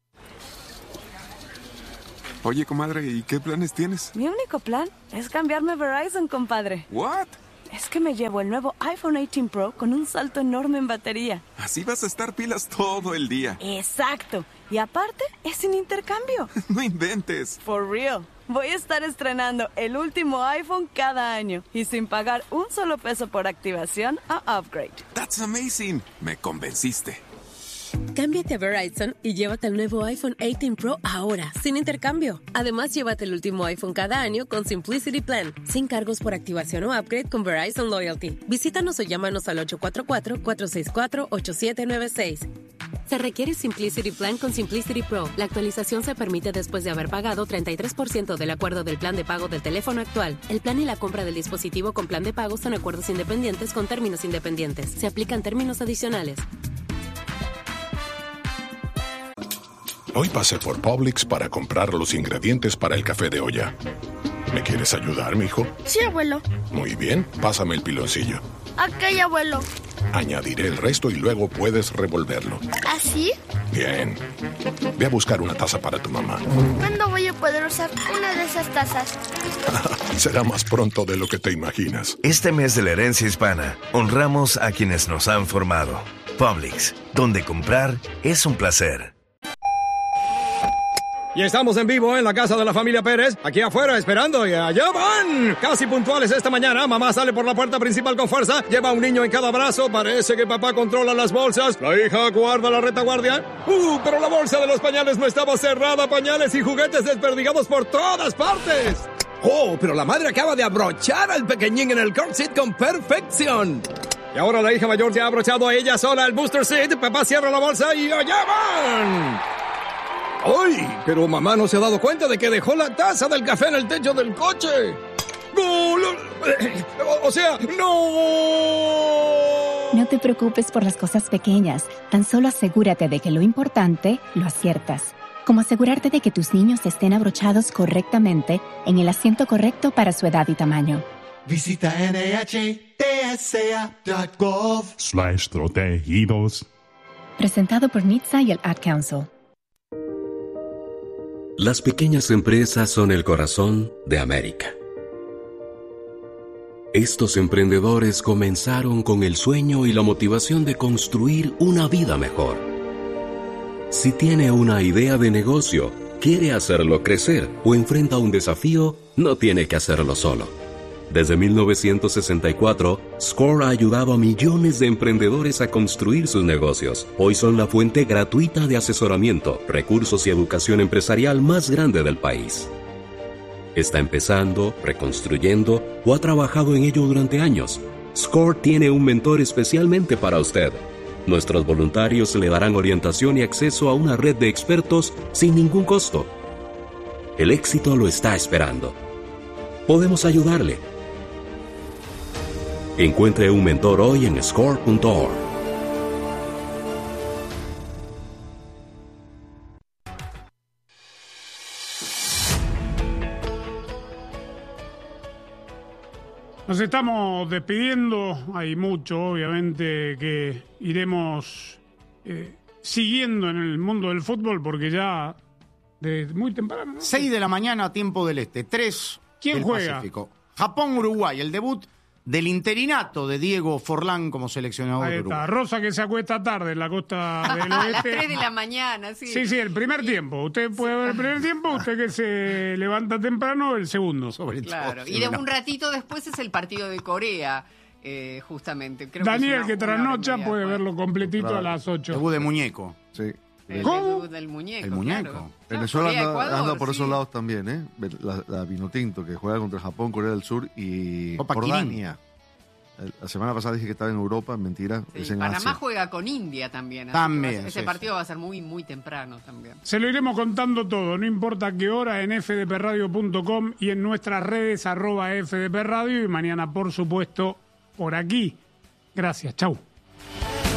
Oye, comadre, ¿y qué planes tienes? Mi único plan es cambiarme a Verizon, compadre. ¿What? Es que me llevo el nuevo iPhone dieciocho Pro con un salto enorme en batería. Así vas a estar pilas todo el día. Exacto. Y aparte, es sin intercambio. No inventes. For real. Voy a estar estrenando el último iPhone cada año y sin pagar un solo peso por activación a upgrade. That's amazing. Me convenciste. Cámbiate a Verizon y llévate el nuevo iPhone dieciocho Pro ahora, sin intercambio. Además, llévate el último iPhone cada año con Simplicity Plan, sin cargos por activación o upgrade con Verizon Loyalty. Visítanos o llámanos al ocho cuatro cuatro, cuatro seis cuatro, ocho siete nueve seis. Se requiere Simplicity Plan con Simplicity Pro. La actualización se permite después de haber pagado treinta y tres por ciento del acuerdo del plan de pago del teléfono actual. El plan y la compra del dispositivo con plan de pago son acuerdos independientes con términos independientes. Se aplican términos adicionales. Hoy pasé por Publix para comprar los ingredientes para el café de olla. ¿Me quieres ayudar, mijo? Sí, abuelo. Muy bien, pásame el piloncillo. Ok, abuelo. Añadiré el resto y luego puedes revolverlo. ¿Así? Bien. Ve a buscar una taza para tu mamá. ¿Cuándo voy a poder usar una de esas tazas? Será más pronto de lo que te imaginas. Este mes de la herencia hispana, honramos a quienes nos han formado. Publix, donde comprar es un placer. Y estamos en vivo en la casa de la familia Pérez, aquí afuera esperando y allá van. Casi puntuales esta mañana, mamá sale por la puerta principal con fuerza, lleva a un niño en cada brazo, parece que papá controla las bolsas, la hija guarda la retaguardia. Uh, pero la bolsa de los pañales no estaba cerrada, pañales y juguetes desperdigados por todas partes. Oh, pero la madre acaba de abrochar al pequeñín en el car seat con perfección. Y ahora la hija mayor ya ha abrochado a ella sola el booster seat, papá cierra la bolsa y allá van. ¡Ay! Pero mamá no se ha dado cuenta de que dejó la taza del café en el techo del coche. ¡Gol! O sea, ¡no! No te preocupes por las cosas pequeñas. Tan solo asegúrate de que lo importante lo aciertas. Como asegurarte de que tus niños estén abrochados correctamente en el asiento correcto para su edad y tamaño. Visita N H T S A punto gov slash protegidos. Presentado por N H T S A y el Ad Council. Las pequeñas empresas son el corazón de América. Estos emprendedores comenzaron con el sueño y la motivación de construir una vida mejor. Si tiene una idea de negocio, quiere hacerlo crecer o enfrenta un desafío, no tiene que hacerlo solo. Desde mil novecientos sesenta y cuatro, Score ha ayudado a millones de emprendedores a construir sus negocios. Hoy son la fuente gratuita de asesoramiento, recursos y educación empresarial más grande del país. Está empezando, reconstruyendo o ha trabajado en ello durante años. Score tiene un mentor especialmente para usted. Nuestros voluntarios le darán orientación y acceso a una red de expertos sin ningún costo. El éxito lo está esperando. Podemos ayudarle. Encuentre un mentor hoy en score punto org. Nos estamos despidiendo. Hay mucho, obviamente, que iremos eh, siguiendo en el mundo del fútbol porque ya de muy temprano, ¿no? seis de la mañana, tiempo del este. tres ¿Quién del juega? Pacífico. Japón-Uruguay, el debut del interinato de Diego Forlán como seleccionador Ahí de está, Uruguay. Rosa que se acuesta tarde en la costa del A oeste. las tres de la mañana, sí. Sí, sí, el primer tiempo. Usted puede ver el primer tiempo, usted que se levanta temprano, el segundo. Sobre Claro, todo. y de un ratito después es el partido de Corea, eh, justamente. Creo Daniel, que, que trasnocha, puede verlo completito Claro. a las ocho. Debut de muñeco. Sí. El ¿Cómo? debut del muñeco. El muñeco. Claro. Venezuela Corea, anda, Ecuador, anda por sí. esos lados también, ¿eh? La, la Vinotinto, que juega contra Japón, Corea del Sur y Copa Jordania. El- La semana pasada dije que estaba en Europa, mentira, Sí, es en Panamá Asia. juega con India también. así También, que va a ser- ese sí, partido va a ser muy, muy temprano también. Se lo iremos contando todo, no importa qué hora, en f d p radio punto com y en nuestras redes arroba F D P Radio y mañana, por supuesto, por aquí. Gracias, chau.